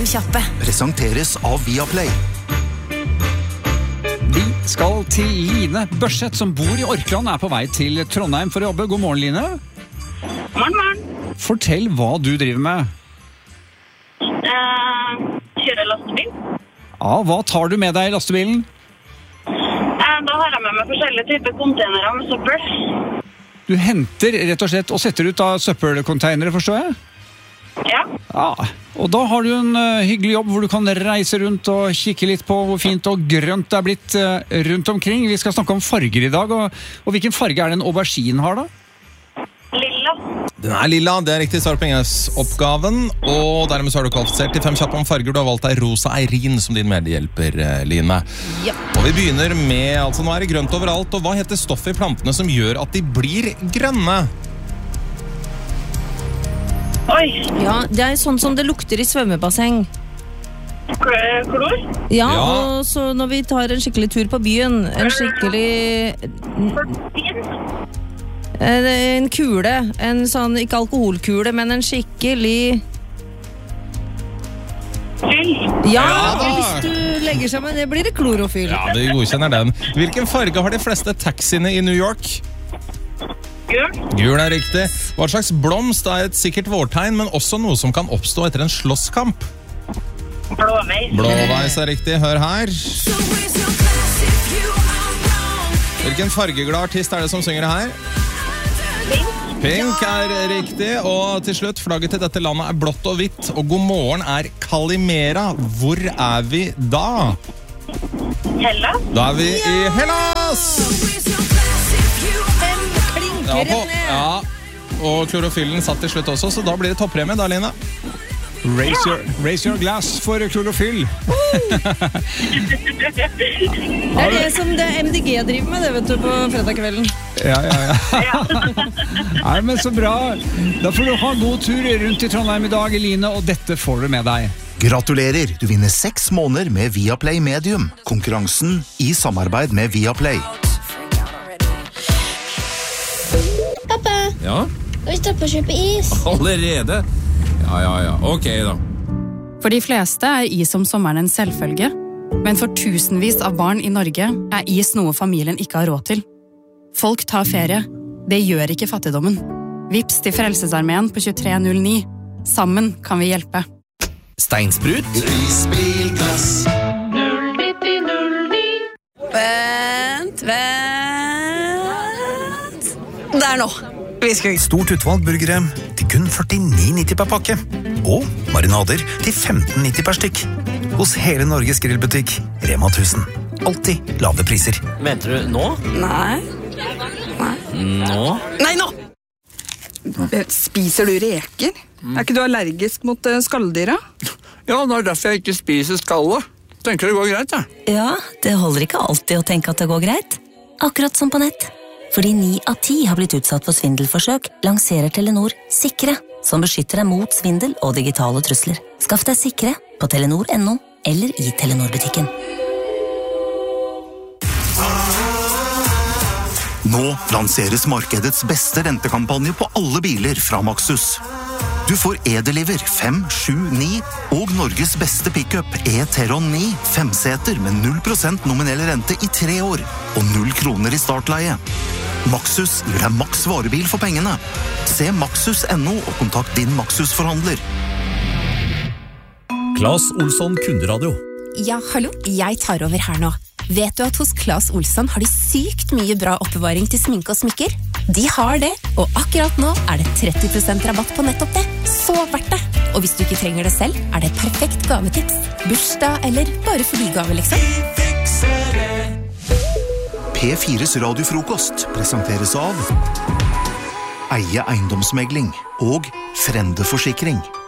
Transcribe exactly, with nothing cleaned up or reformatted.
Fem kjappe. Presenteres av Viaplay. Vi skal til Line Børseth, som bor i Orkland, er på vei til Trondheim for å jobbe. God morgen, Line. Morgen, morgen. Fortell hva du driver med. Uh, kjører lastebil. Ja, hva tar du med deg i lastebilen? Uh, da har jeg med meg forskjellige typer containere med søppel. Du henter rett og slett og setter ut av søppelcontainere, forstår jeg? Ja. Ja, og da har du en uh, hyggelig jobb hvor du kan reise rundt og kikke litt på hvor fint og grønt det er blitt uh, rundt omkring. Vi skal snakke om farger i dag, og, og hvilken farge er det en aubergine har da? Lilla. Den er lilla, det er riktig svar på oppgaven, og dermed så har du kvalifisert til fem kjappe om farger. Du har valgt deg rosa eirin som din medhjelper, Line. Ja. Og vi begynner med, altså nå er det grønt overalt, og hva heter stoffet i plantene som gjør at de blir grønne? Oi. Ja, det er sånn som det lukter i svømmebasseng. Klor? Ja, Ja. og så når vi tar en skikkelig tur på byen, en skikkelig... Portvin? En kule, en sånn, ikke alkoholkule, men en skikkelig... Fyll? Ja, Ja da. hvis du legger sammen, det blir det klorofyll. Ja, vi godkjenner den. Hvilken farge har de fleste taxiene i New York? Gul? Gul er riktig. Hva slags blomst er et sikkert vårtegn, men også noe som kan oppstå etter en slåsskamp? Blåveis? Blåveis er riktig, hør her. Hvilken fargeglad artist er det som synger det her? Pink? Pink er riktig, og til slutt, flagget til dette landet er blått og hvitt, og god morgen er Kalimera. Hvor er vi da? Hellas? Da er vi i Hellas! Fem klinker Ja, på, rett ned. ja, og klorofyllen satt til slutt også, så da blir det toppremie da, Lina. Raise your, raise your glass for klorofyll. Det er det som det M D G driver med, det vet du, på fredagskvelden. Ja, ja, ja. Nei, men så bra. Da får du ha god tur rundt i Trondheim i dag, Line, og dette får du med deg. Gratulerer, du vinner seks måneder med Viaplay Medium. Konkurransen i samarbeid med Viaplay. Pappa, Ja, vi står på å kjøpe is. allerede. Ja, ja, ja. Ok da. For de fleste er is om sommeren en selvfølge, men for tusenvis av barn i Norge er is noe familien ikke har råd til. Folk tar ferie. Det gjør ikke fattigdommen. Vips til Frelsesarmeen på tjuetre null ni. Sammen kan vi hjelpe. Steinsprut. Vent, vent. Der nå. Vi skal Stort utvalg burgere til kun førtini nitti per pakke. Og marinader til femten nitti per stykk. Hos hele Norges grillbutikk, Rema tusen. Alltid lave priser. Mente du nå? Nei. Nå? Nei, nå! Spiser du reker? Er ikke du allergisk mot uh, skalldyra? Ja, det er derfor jeg ikke spiser skallet. Tenker det går greit, ja. Ja, det holder ikke alltid å tenke at det går greit. Akkurat som på nett. Fordi ni av ti har blitt utsatt for svindelforsøk, lanserer Telenor Sikre, som beskytter deg mot svindel og digitale trusler. Skaff deg Sikre på telenor punktum no eller i Telenor-butikken. Nå lanseres markedets beste rentekampanje på alle biler fra Maxus. Du får E-Deliver fem sju ni og Norges beste pickup E-Teron ni femseter med null prosent nominell rente i tre år og null kroner i startleie. Maxus gir deg maks varebil for pengene. Se maxus punktum no og kontakt din Maxus-forhandler. Claes Olsson Kunderadio. Ja, hallo, jeg tar over her nå. Vet du at hos Claes Olsson har de sykt mye bra oppbevaring til sminke og smykker? De har det, og akkurat nå er det tretti prosent rabatt på nettopp det. Så verdt det! Og hvis du ikke trenger det selv, er det et perfekt gavetips. Bursdag eller bare fordi-gave, liksom. P fires radiofrokost presenteres av Eie eiendomsmegling og Frende Forsikring.